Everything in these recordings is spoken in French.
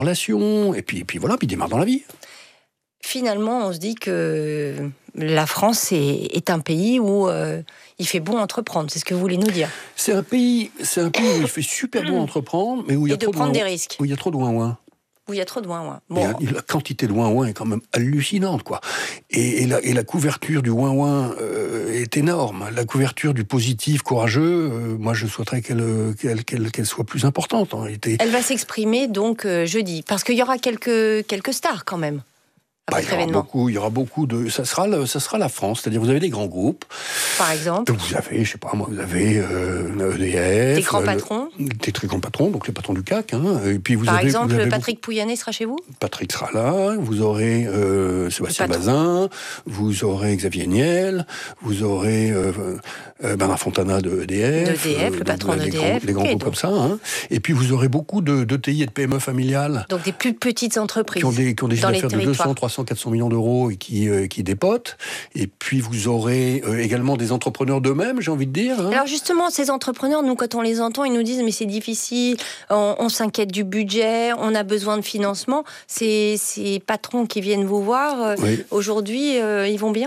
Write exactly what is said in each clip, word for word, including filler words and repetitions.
relation, et puis, et puis voilà, puis il démarre dans la vie. Finalement, on se dit que la France est, est un pays où euh, il fait bon entreprendre. C'est ce que vous voulez nous dire. C'est un pays, c'est un pays où il fait super bon entreprendre, mais où il y a Et de trop de prendre ouin- des risques. Où il y a trop de ouin-ouin. Où il y a trop de ouin-ouin. Et Bon, La, la quantité de ouin-ouin est quand même hallucinante, quoi. Et, et, la, et la couverture du ouin-ouin euh, est énorme. La couverture du positif, courageux, euh, moi je souhaiterais qu'elle, qu'elle, qu'elle, qu'elle soit plus importante en réalité. elle va s'exprimer donc euh, jeudi. Parce qu'il y aura quelques, quelques stars quand même. À Bah, votre il y aura événement. beaucoup, il y aura beaucoup de. Ça sera, le- ça sera la France, c'est-à-dire vous avez des grands groupes. Par exemple, Donc vous avez, je sais pas moi, vous avez euh, E D F, des grands le- patrons. des très grands patrons, donc les patrons du C A C. Hein, et puis vous Par avez, exemple, vous avez Patrick Pouyanné sera chez vous. beaucoup- Patrick sera là. Vous aurez euh, Sébastien Le patron. Bazin, vous aurez Xavier Niel, vous aurez euh, euh, Bernard Fontana de E D F, De E D F, le donc patron des d'E D F, grands, des grands ok, groupes donc. comme ça. Hein. Et puis vous aurez beaucoup de, d'E T I et de P M E familiales. Donc des plus petites entreprises Qui ont des, qui ont des chiffres dans les d'affaires de deux territoires. cents, trois cents, quatre cents millions d'euros et qui, euh, qui dépotent. Et puis vous aurez euh, également des entrepreneurs d'eux-mêmes, j'ai envie de dire. Hein. Alors justement, ces entrepreneurs, nous, quand on les entend, ils nous disent mais c'est difficile, on, on s'inquiète du budget, on a besoin de financement. Ces, ces patrons qui viennent vous voir, euh, Oui. aujourd'hui, euh, ils vont bien ?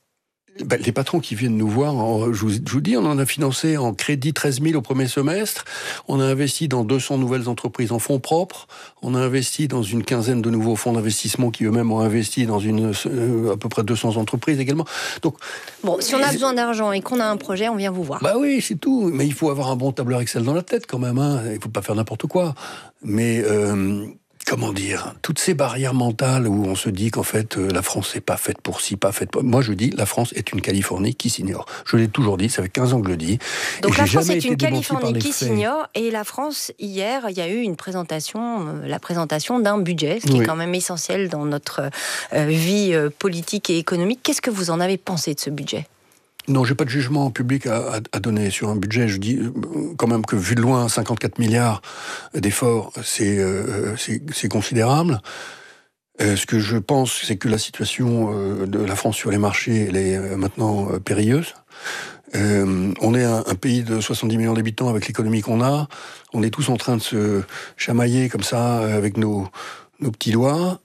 Ben, les patrons qui viennent nous voir, en- je, vous, je vous dis, on en a financé en crédit treize mille au premier semestre. On a investi dans deux cents nouvelles entreprises en fonds propres. On a investi dans une quinzaine de nouveaux fonds d'investissement qui eux-mêmes ont investi dans une, euh, à peu près deux cents entreprises également. Donc, Bon, si on a besoin d'argent et qu'on a un projet, on vient vous voir. bah oui, c'est tout. Mais il faut avoir un bon tableur Excel dans la tête quand même. Hein. Il ne faut pas faire n'importe quoi. Mais euh, comment dire, toutes ces barrières mentales où on se dit qu'en fait euh, la France n'est pas faite pour ci, pas faite pour... Moi je dis, la France est une Californie qui s'ignore. Je l'ai toujours dit, ça fait quinze ans que je le dis. Donc Et la j'ai France jamais est été une démenti par Californie les qui faits. s'ignore, et la France, hier, il y a eu une présentation, euh, la présentation d'un budget, ce qui Oui. est quand même essentiel dans notre euh, vie euh, politique et économique. Qu'est-ce que vous en avez pensé de ce budget ? Non, j'ai pas de jugement public à, à, à donner sur un budget. Je dis euh, quand même que vu de loin, cinquante-quatre milliards d'efforts, c'est, euh, c'est, c'est considérable. Euh, ce que je pense, c'est que la situation euh, de la France sur les marchés, elle est euh, maintenant euh, périlleuse. Euh, on est un, un pays de soixante-dix millions d'habitants avec l'économie qu'on a. On est tous en train de se chamailler comme ça euh, avec nos, nos petits doigts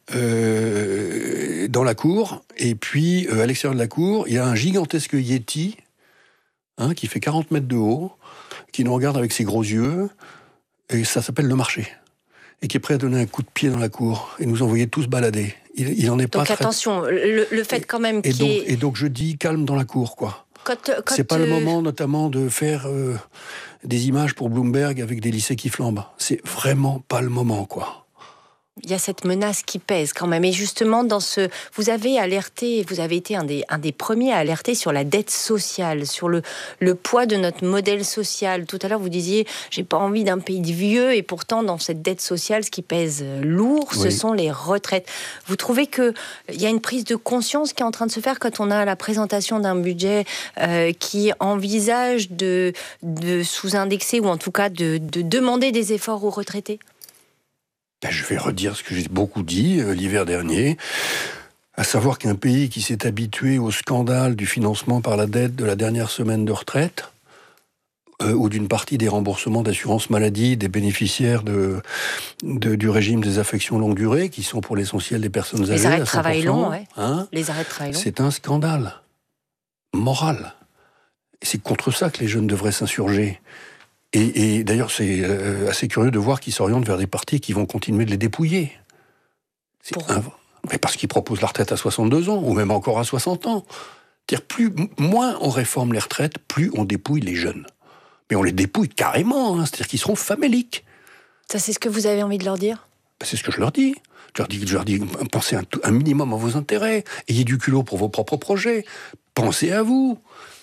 euh, dans la cour. Et puis, euh, à l'extérieur de la cour, il y a un gigantesque Yeti hein, qui fait quarante mètres de haut, qui nous regarde avec ses gros yeux, et ça s'appelle le marché. Et qui est prêt à donner un coup de pied dans la cour et nous envoyer tous balader. Il, il en est pas Donc très... attention, le, le fait quand même Et qu'il donc, y ait... et donc je dis calme dans la cour, quoi. Quand, quand, C'est pas le euh, moment, notamment, de faire euh, des images pour Bloomberg avec des lycées qui flambent. C'est vraiment pas le moment, quoi. Il y a cette menace qui pèse quand même. Et justement, dans ce, vous avez alerté, vous avez été un des, un des premiers à alerter sur la dette sociale, sur le, le poids de notre modèle social. Tout à l'heure, vous disiez, j'ai pas envie d'un pays de vieux, et pourtant, dans cette dette sociale, ce qui pèse lourd, Oui. ce sont les retraites. Vous trouvez qu'il y a une prise de conscience qui est en train de se faire quand on a la présentation d'un budget euh, qui envisage de, de sous-indexer, ou en tout cas de, de demander des efforts aux retraités ? Ben, je vais redire ce que j'ai beaucoup dit euh, l'hiver dernier, à savoir qu'un pays qui s'est habitué au scandale du financement par la dette de la dernière semaine de retraite, euh, ou d'une partie des remboursements d'assurance maladie des bénéficiaires de, de, du régime des affections longue durée, qui sont pour l'essentiel des personnes âgées. Les arrêts de à travail cent pour cent, longs, ouais. hein, Les arrêts de travail longs. c'est un scandale moral. Et c'est contre ça que les jeunes devraient s'insurger. Et, et d'ailleurs, c'est euh, assez curieux de voir qu'ils s'orientent vers des partis qui vont continuer de les dépouiller. C'est Pour- un... Mais parce qu'ils proposent la retraite à soixante-deux ans, ou même encore à soixante ans. C'est-à-dire, plus, moins on réforme les retraites, plus on dépouille les jeunes. Mais on les dépouille carrément, hein, c'est-à-dire qu'ils seront faméliques. Ça, c'est ce que vous avez envie de leur dire ? Ben, c'est ce que je leur dis. Je leur dis, je leur dis pensez un, un minimum à vos intérêts, ayez du culot pour vos propres projets, pensez à vous.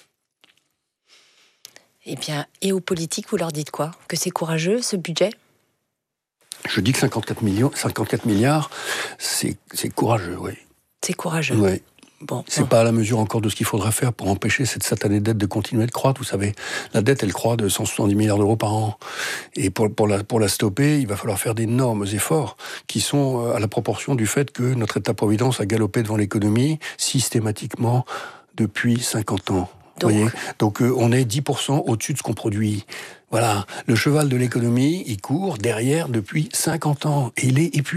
Eh bien, et aux politiques, vous leur dites quoi ? Que c'est courageux, ce budget ? Je dis que cinquante-quatre millions, cinquante-quatre milliards, c'est, c'est courageux, oui. C'est courageux. Ouais. Bon, C'est bon. pas à la mesure encore de ce qu'il faudra faire pour empêcher cette satanée dette de continuer de croître. Vous savez, la dette, elle croît de cent soixante-dix milliards d'euros par an. Et pour, pour, la, pour la stopper, il va falloir faire d'énormes efforts qui sont à la proportion du fait que notre État-providence a galopé devant l'économie systématiquement depuis cinquante ans. Donc, Voyez Donc euh, on est dix pour cent au-dessus de ce qu'on produit. Voilà, le cheval de l'économie, il court derrière depuis cinquante ans. Et il est épuisé.